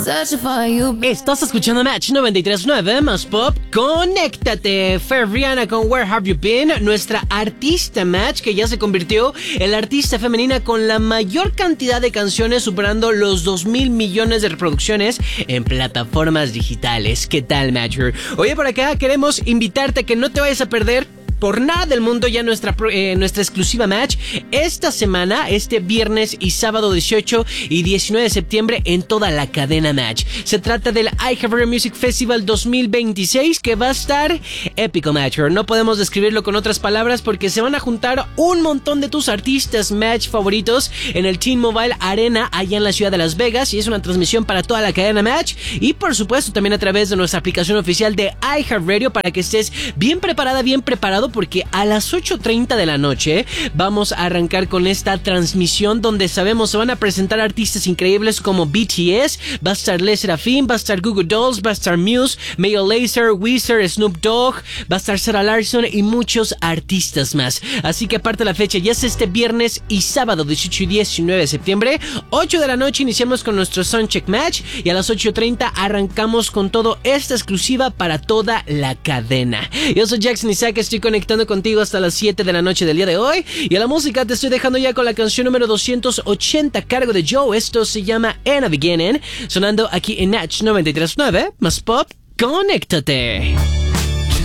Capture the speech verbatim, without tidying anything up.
Estás escuchando Match noventa y tres punto nueve más Pop. Conéctate. Rihanna con Where Have You Been, nuestra artista Match, que ya se convirtió en la artista femenina con la mayor cantidad de canciones, superando los dos mil millones de reproducciones en plataformas digitales. ¿Qué tal, Matcher? Oye, por acá queremos invitarte a que no te vayas a perder por nada del mundo ya nuestra, eh, nuestra exclusiva Match esta semana, este viernes y sábado dieciocho y diecinueve de septiembre en toda la cadena Match. Se trata del iHeartRadio Music Festival dos mil veintiséis, que va a estar épico, Matcher. No podemos describirlo con otras palabras porque se van a juntar un montón de tus artistas Match favoritos en el T-Mobile Arena allá en la ciudad de Las Vegas, y es una transmisión para toda la cadena Match y por supuesto también a través de nuestra aplicación oficial de iHeartRadio, para que estés bien preparada, bien preparado, porque a las ocho treinta de la noche vamos a arrancar con esta transmisión donde sabemos se van a presentar artistas increíbles como B T S, va a estar Les Seraphim, va a estar Goo Goo Dolls, va a estar Muse, Mayo Lazer, Weezer, Snoop Dogg, va a estar Sarah Larson y muchos artistas más. Así que aparte la fecha ya es este viernes y sábado dieciocho y diecinueve de septiembre, ocho de la noche iniciamos con nuestro Soundcheck Match y a las ocho treinta arrancamos con todo esta exclusiva para toda la cadena. Yo soy Jackson Isaac, estoy conectando contigo hasta las siete de la noche del día de hoy, y a la música te estoy dejando ya con la canción número doscientos ochenta a cargo de Joe. Esto se llama In a Beginning, sonando aquí en Match noventa y tres punto nueve más Pop. Conéctate.